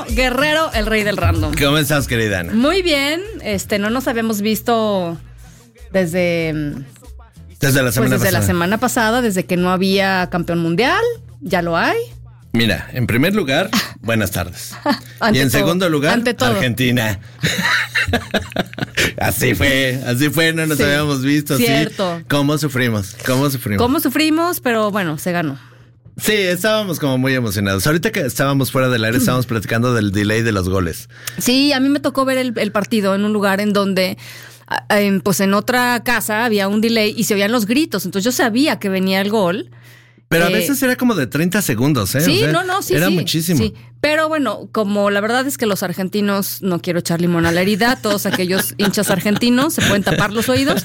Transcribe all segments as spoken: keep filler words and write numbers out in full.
Antonio Guerrero, el rey del random. ¿Cómo estás, querida Ana? Muy bien, este, no nos habíamos visto desde... Desde la semana pues desde pasada. la semana pasada, desde que no había campeón mundial, ya lo hay. Mira, en primer lugar, buenas tardes. Y en todo, segundo lugar, ante todo. Argentina. Así fue, así fue, no nos Sí, habíamos visto. cierto. ¿Sí? ¿Cómo sufrimos? ¿Cómo sufrimos? ¿Cómo sufrimos? Pero bueno, se ganó. Sí, estábamos como muy emocionados. Ahorita que estábamos fuera del aire, estábamos platicando del delay de los goles. Sí, a mí me tocó ver el, el partido en un lugar en donde... En, pues en otra casa había un delay y se oían los gritos, entonces yo sabía que venía el gol. Pero a eh, veces era como de treinta segundos, ¿eh? Sí, o sea, no, no, sí, Era sí, muchísimo. Sí. Pero bueno, como la verdad es que los argentinos, no quiero echar limón a la herida, todos aquellos hinchas argentinos se pueden tapar los oídos,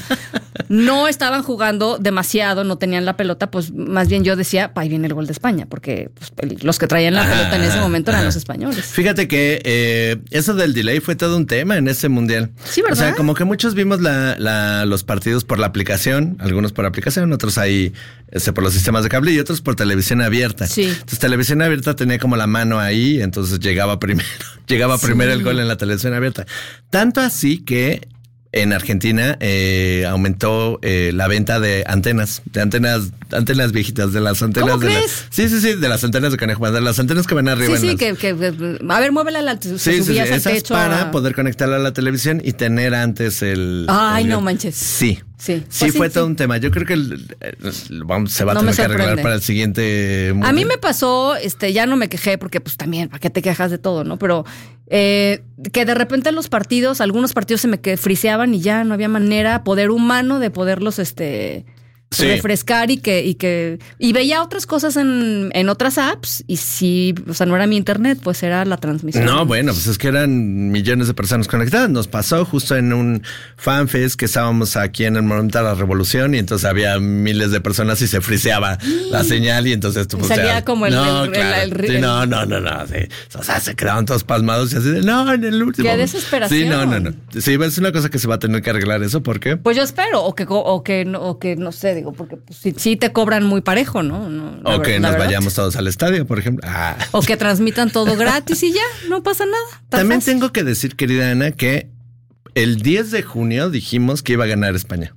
no estaban jugando demasiado, no tenían la pelota, pues más bien yo decía, ahí viene el gol de España, porque pues, los que traían la pelota en ese momento eran los españoles. Fíjate que eh, eso del delay fue todo un tema en ese mundial. Sí, ¿verdad? O sea, como que muchos vimos la, la, los partidos por la aplicación, algunos por aplicación, otros ahí este, por los sistemas de cable y otros por televisión abierta. Sí. Entonces, televisión abierta tenía como la mano ahí, entonces llegaba primero, llegaba Sí. primero el gol en la televisión abierta. Tanto así que en Argentina eh, aumentó eh, la venta de antenas, de antenas, antenas viejitas, de las antenas ¿Cómo de crees? las, sí, sí, sí, de las antenas de conejo, de las antenas que van arriba. Sí, en sí, las, que, que, que- a ver, muévela, la, se Sí, sí, sí, subías al esas techo. para a- poder conectarla a la televisión y tener antes el... Ay, el- no manches. Sí. Sí. Sí, Pues sí, fue sí. todo un tema. Yo creo que el- el- vamos, se va a No tener me que arreglar sorprende. para el siguiente... A mundial. mí me pasó, este, ya no me quejé porque pues también, ¿para qué te quejas de todo, no? Pero eh, que de repente los partidos, algunos partidos se me que friseaban y ya no había manera, poder humano de poderlos, este, Sí. refrescar y que, y que, y veía otras cosas en, en otras apps y sí, o sea, no era mi internet, pues era la transmisión. No, bueno, pues es que eran millones de personas conectadas. Nos pasó justo en un fanfest que estábamos aquí en el Monumento a la Revolución y entonces había miles de personas y se friseaba la señal y entonces tú Y salía como el- no, el- claro. el- el- Sí, no, no, no, no, sí. O sea, se quedaban todos pasmados y así de, no, en el último. Qué desesperación. Sí, no, no, no. Sí, es una cosa que se va a tener que arreglar eso porque Pues yo espero, o que, co- o que, no- o que no sé, digo, porque pues, sí, sí te cobran muy parejo, ¿no? No, la o que ver- la nos verdad. vayamos todos al estadio, por ejemplo. Ah. O que transmitan todo gratis y ya, no pasa nada. Tan También fácil. tengo que decir, querida Ana, que el diez de junio dijimos que iba a ganar España.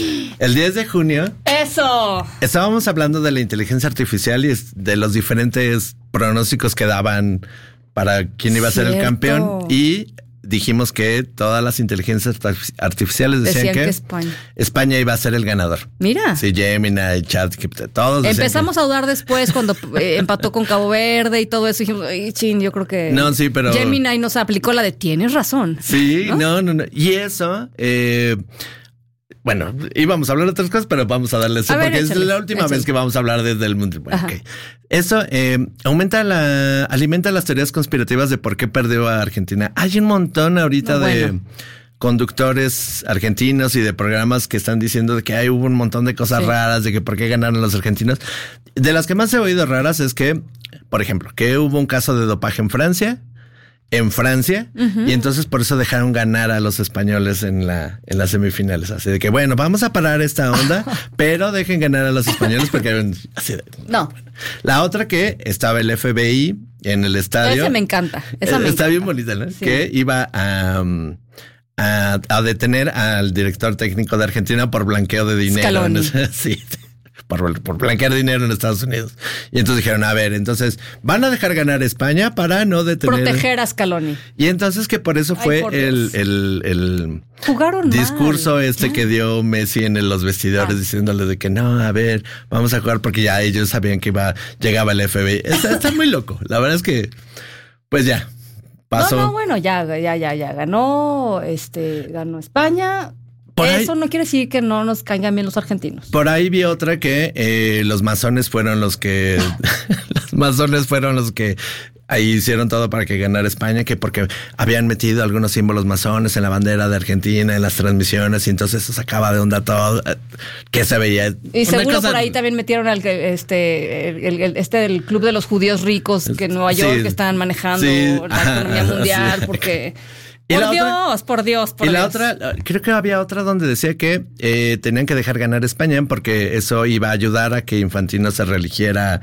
El diez de junio ¡Eso! estábamos hablando de la inteligencia artificial y es- de los diferentes pronósticos que daban para quién iba a ser el Cierto. campeón y dijimos que todas las inteligencias artif- artificiales decían, Decían que, que España. España iba a ser el ganador. Mira. Sí, Gemini, Chat, todos decían Empezamos a dudar después cuando eh, empató con Cabo Verde y todo eso. Y dijimos, ay, chin, yo creo que. No, sí, pero- Gemini nos aplicó la de tienes razón. que- Sí, ¿No? no, no, no. Y eso, eh, bueno, íbamos a hablar de otras cosas, pero vamos a darle eso A ver, porque es échale, la última échale. vez que vamos a hablar desde el mundo. Bueno, Ajá. ok. Eso eh, aumenta la, alimenta las teorías conspirativas de por qué perdió a Argentina. Hay un montón ahorita No, de bueno. conductores argentinos y de programas que están diciendo de que hay hubo un montón de cosas Sí. raras, de que por qué ganaron los argentinos. De las que más he oído raras es que, por ejemplo, que hubo un caso de dopaje en Francia. En Francia, y entonces por eso dejaron ganar a los españoles en la en las semifinales. Así de que, bueno, vamos a parar esta onda, pero dejen ganar a los españoles porque así de, No. la otra que estaba el F B I en el estadio. Esa me encanta. Esa me Está encanta. bien bonita, ¿no? Sí. Que iba a, um, a, a detener al director técnico de Argentina por blanqueo de dinero. Scaloni. Sí. Por, por blanquear dinero en Estados Unidos. Y entonces dijeron, a ver, entonces van a dejar ganar a España para no detener. Proteger a Scaloni. Y entonces que por eso Ay, fue por el, Dios. el, el Jugaron mal. discurso este Ya. que dio Messi en los vestidores Ah. diciéndole de que no, a ver, vamos a jugar porque ya ellos sabían que iba, llegaba el F B I. Está, está muy loco. La verdad es que, pues ya, pasó. No, no, bueno, ya, ya, ya, ya. Ganó, este, ganó España. Por ahí- Eso no quiere decir que no nos caigan bien los argentinos. Por ahí vi otra que eh, los masones fueron los que los masones fueron los que ahí hicieron todo para que ganara España, que porque habían metido algunos símbolos masones en la bandera de Argentina, en las transmisiones, y entonces eso sacaba de onda todo, eh, que se veía. Y una seguro cosa- por ahí también metieron al que este el, el- el- este del club de los judíos ricos que en Nueva York Sí. estaban manejando Sí. la Ajá, economía mundial sí. porque Y por la Dios, otra- por Dios, por y la Dios. otra, creo que había otra donde decía que eh, tenían que dejar ganar España porque eso iba a ayudar a que Infantino se reeligiera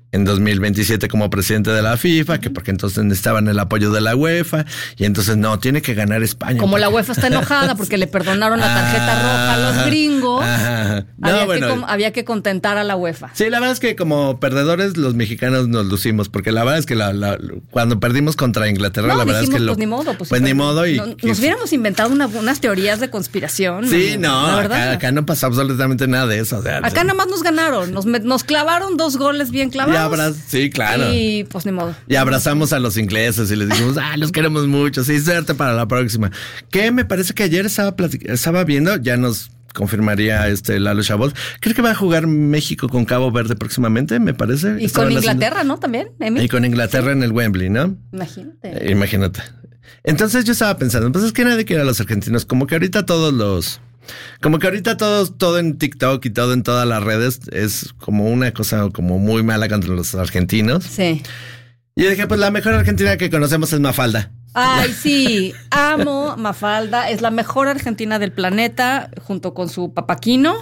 en dos mil veintisiete como presidente de la FIFA, que porque entonces necesitaban el apoyo de la UEFA, y entonces no, tiene que ganar España. Como porque... la UEFA está enojada porque le perdonaron la tarjeta ah, roja a los gringos, no, había, bueno, que, había que contentar a la UEFA. Sí, la verdad es que como perdedores los mexicanos nos lucimos, porque la verdad es que la, la, cuando perdimos contra Inglaterra, no, la verdad dijimos, es que lo, pues ni modo, pues, pues ni modo y no, nos hubiéramos inventado una, unas teorías de conspiración. Sí, no, no acá, acá no pasó absolutamente nada de eso. O sea, acá nada más nos ganaron, nos, nos clavaron dos goles bien clavados. Abra- sí, claro. Y pues ni modo. Y abrazamos a los ingleses y les dijimos, ah, los queremos mucho, sí, suerte para la próxima. Que me parece que ayer estaba, platic- estaba viendo, ya nos confirmaría este Lalo Chabot, creo que va a jugar México con Cabo Verde próximamente, me parece. Y con Inglaterra, haciendo... ¿no? También, Emi. Y con Inglaterra sí. En el Wembley, ¿no? Imagínate. Eh, imagínate. Entonces yo estaba pensando, pues es que nadie quiere a los argentinos, como que ahorita todos los... Como que ahorita todos, todo en TikTok y todo en todas las redes es como una cosa como muy mala contra los argentinos. Sí. Y yo dije, pues la mejor argentina que conocemos es Mafalda. Ay, sí, amo Mafalda, es la mejor argentina del planeta, junto con su papaquino.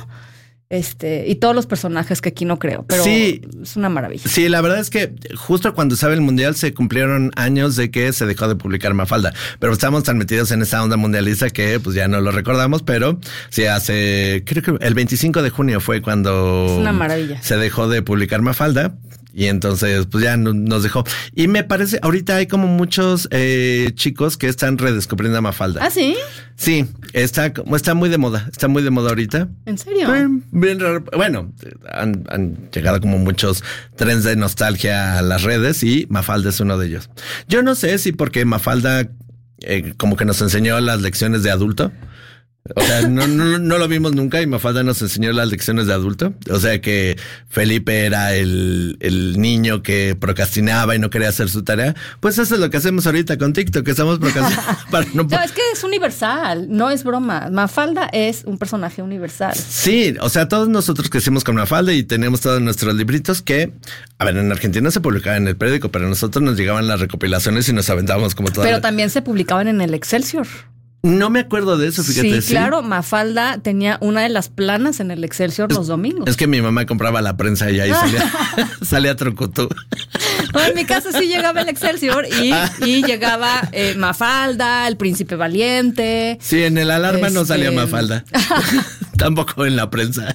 Este, y todos los personajes que aquí no creo, pero sí, es una maravilla. Sí, la verdad es que justo cuando estaba el mundial se cumplieron años de que se dejó de publicar Mafalda, pero estamos tan metidos en esa onda mundialista que pues ya no lo recordamos, pero sí hace, creo que el veinticinco de junio fue cuando es una maravilla. Se dejó de publicar Mafalda. Y entonces, pues ya nos dejó. Y me parece, ahorita hay como muchos eh, chicos que están redescubriendo a Mafalda. ¿Ah, sí? Sí, está, está muy de moda. Está muy de moda ahorita. ¿En serio? Bien, bien raro. Bueno, han, han llegado como muchos trends de nostalgia a las redes y Mafalda es uno de ellos. Yo no sé si porque Mafalda eh, como que nos enseñó las lecciones de adulto. O sea, no, no, no lo vimos nunca y Mafalda nos enseñó las lecciones de adulto. O sea que Felipe era el, el niño que procrastinaba y no quería hacer su tarea. Pues eso es lo que hacemos ahorita con TikTok, que estamos procrastinando. Para no... no, es que es universal, no es broma. Mafalda es un personaje universal. Sí, o sea, todos nosotros crecimos con Mafalda y tenemos todos nuestros libritos que, a ver, en Argentina se publicaban en el periódico, pero a nosotros nos llegaban las recopilaciones y nos aventábamos como todas. Pero la... también se publicaban en el Excelsior. No me acuerdo de eso, fíjate. Sí, claro, ¿sí? Mafalda tenía una de las planas en el Excelsior es, los domingos. Es que mi mamá compraba la prensa y ahí salía, salía Trocotú. No, en mi casa sí llegaba el Excelsior y, y llegaba eh, Mafalda, el Príncipe Valiente. Sí, en el Alarma este... no salía Mafalda. Tampoco en la prensa.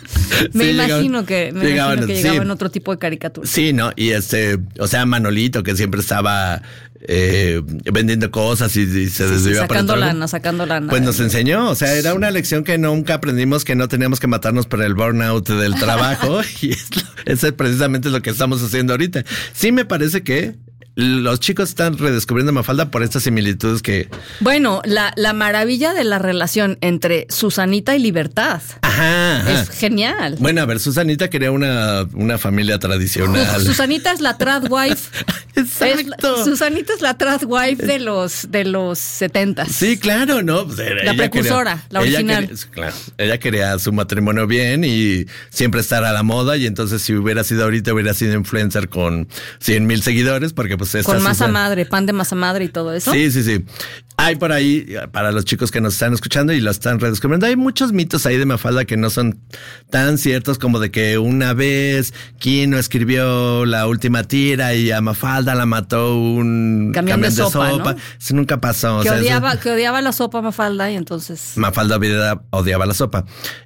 Me sí, imagino llegaban, que, me llegaban, imagino que llegaba sí. en otro tipo de caricatura. Sí, ¿no? Y este, o sea, Manolito, que siempre estaba eh, vendiendo cosas y, y se sí, desviaba sí, sacando lana, sacando lana. Pues nos enseñó, o sea, era una lección que nunca aprendimos, que no teníamos que matarnos por el burnout del trabajo y es, eso es precisamente lo que estamos haciendo ahorita. Sí me parece que los chicos están redescubriendo Mafalda por estas similitudes que... Bueno, la, la maravilla de la relación entre Susanita y Libertad. Ajá, ajá. Es genial. Bueno, a ver, Susanita quería una, una familia tradicional. Uf, Susanita es la tradwife. Exacto. Es, Susanita es la tradwife de los de los setentas. Sí, claro, ¿no? Pues era, la precursora, quería, la original. Ella quería, claro, ella quería su matrimonio bien y siempre estar a la moda y entonces si hubiera sido ahorita hubiera sido influencer con cien mil seguidores porque pues esta con masa Susan... madre, pan de masa madre y todo eso. Sí, sí, sí. Hay por ahí, para los chicos que nos están escuchando y lo están redescubriendo, hay muchos mitos ahí de Mafalda que no son tan ciertos como de que una vez Quino escribió la última tira y a Mafalda la mató un camión, camión de, de sopa, sopa. ¿no? Eso nunca pasó. Que, o sea, odiaba, eso... que odiaba la sopa Mafalda y entonces... Mafalda odiaba, odiaba la sopa.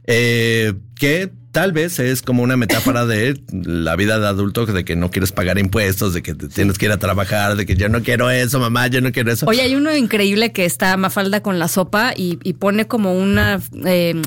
Eh, que tal vez es como una metáfora de la vida de adulto, de que no quieres pagar impuestos, de que te tienes que ir a trabajar, de que yo no quiero eso, mamá, yo no quiero eso. Oye, hay uno increíble que está Mafalda con la sopa y, y pone como una, eh,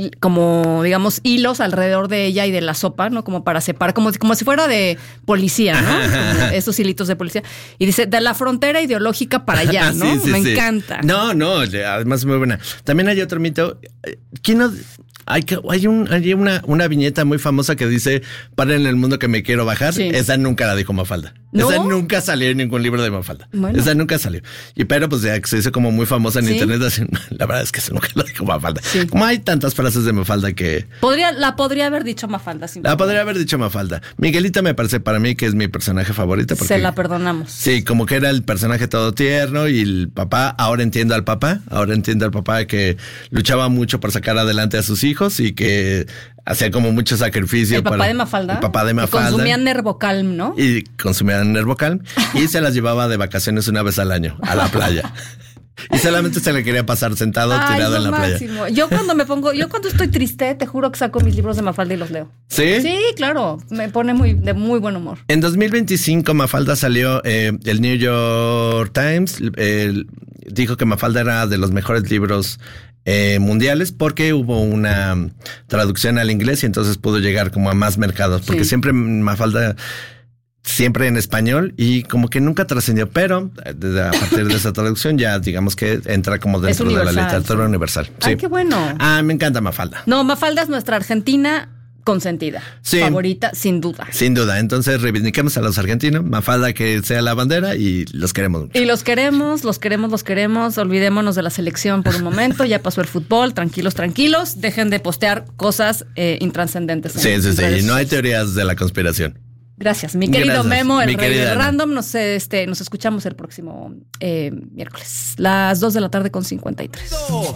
como digamos, hilos alrededor de ella y de la sopa, ¿no? Como para separar, como, como si fuera de policía, ¿no? Ajá, ajá. Esos hilitos de policía. Y dice, de la frontera ideológica para allá, ¿no? Sí, sí, Me sí. encanta. No, no, además es muy buena. También hay otro mito. ¿Quién no...? Hay, que, hay, un, hay una, una viñeta muy famosa que dice, para en el mundo que me quiero bajar. Sí. Esa nunca la dijo Mafalda. ¿No? Esa nunca salió en ningún libro de Mafalda. Bueno. Esa nunca salió. Y pero pues ya se hizo como muy famosa en ¿sí? internet. Así, la verdad es que eso nunca lo dijo Mafalda. Sí. Como hay tantas frases de Mafalda que... Podría, la podría haber dicho Mafalda. La podría haber dicho Mafalda. Miguelita me parece para mí que es mi personaje favorito. Porque, se la perdonamos. Sí, como que era el personaje todo tierno y el papá, ahora entiendo al papá. Ahora entiendo al papá que luchaba mucho por sacar adelante a sus hijos y que hacía como mucho sacrificio. El papá para, de Mafalda. El papá de Mafalda. Y consumían Nervocalm, ¿no? Y consumían Nervocalm y se las llevaba de vacaciones una vez al año a la playa. Y solamente se le quería pasar sentado, Ay, tirado en la máximo. playa. Yo cuando me pongo, yo cuando estoy triste, te juro que saco mis libros de Mafalda y los leo. ¿Sí? Sí, claro. Me pone muy, de muy buen humor. En dos mil veinticinco Mafalda salió, eh, el New York Times eh, dijo que Mafalda era de los mejores libros eh, mundiales porque hubo una traducción al inglés y entonces pudo llegar como a más mercados. Porque sí. siempre Mafalda... siempre en español y como que nunca trascendió, pero a partir de esa traducción ya digamos que entra como dentro de la literatura universal. Sí. Ay, qué bueno. Ah, me encanta Mafalda. No, Mafalda es nuestra Argentina consentida, sí, favorita, sin duda. Sin duda. Entonces reivindiquemos a los argentinos, Mafalda que sea la bandera y los queremos mucho. Y los queremos, los queremos, los queremos. Olvidémonos de la selección por un momento. Ya pasó el fútbol, tranquilos, tranquilos. Dejen de postear cosas eh, intranscendentes. Sí, sí, sí. No hay teorías de la conspiración. Gracias, mi querido Gracias, Memo, el rey de Random. Nos, este, nos escuchamos el próximo eh, miércoles, las dos de la tarde con cincuenta y tres.